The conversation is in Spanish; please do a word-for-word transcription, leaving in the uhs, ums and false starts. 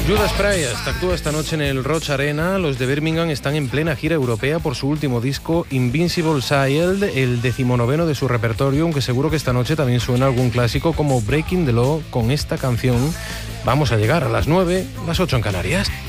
Judas Priest actúa esta noche en el Roch Arena. Los de Birmingham están en plena gira europea por su último disco, Invincible Child, el decimonoveno de su repertorio, aunque seguro que esta noche también suena algún clásico como Breaking the Law. Con esta canción vamos a llegar a las nueve, las ocho en Canarias.